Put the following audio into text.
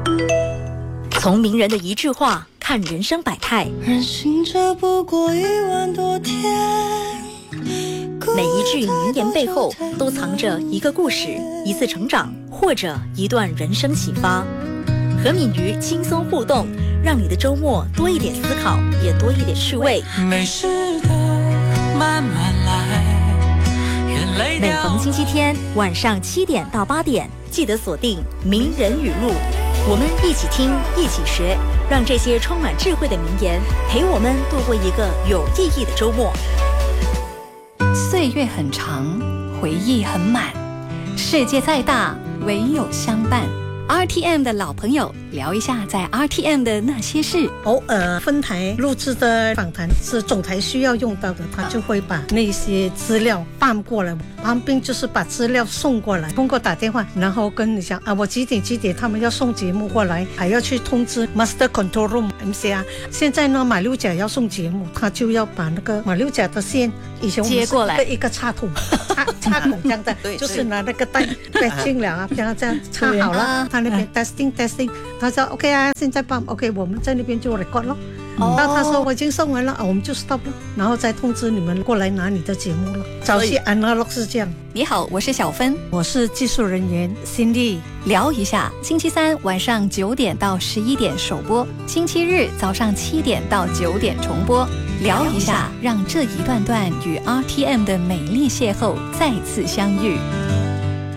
从名人的一句话看人生百态， 人行者不过1万多天。 每一句名言背后都藏着一个故事，一次成长，或者一段人生启发。和敏瑜轻松互动，让你的周末多一点思考，也多一点趣味。 没事的，慢慢来。 每逢星期天晚上7点到8点，记得锁定名人语录，我们一起听，一起学，让这些充满智慧的名言陪我们度过一个有意义的周末。 岁月很长，回忆很满，世界再大，唯有相伴。RTM 的老朋友，聊一下在 RTM 的那些事。 偶尔分台录制的访谈是总台需要用到的，他就会把那些资料搬过来，旁边就是把资料送过来，通过打电话，然后跟你讲我几点他们要送节目过来，还要去通知 Master Control Room MCR。现在呢，马六甲要送节目，他就要把那个马六甲的线以前我们接过来， 一个插筒插孔这样的就是拿那个带进了啊，这样插好了，他那边 testing， 他说 OK 啊，现在帮 OK， 我们在那边就 record 咯。然后他说我已经送完了我们就 stop 了，然后再通知你们过来拿你的节目了。早期 analog 是这样。 你好，我是小芬， 我是技术人员 Cindy。 聊一下，星期三晚上9点到11点首播，星期日早上7点到9点重播。聊一下，让这一段段与 RTM 的美丽邂逅再次相遇。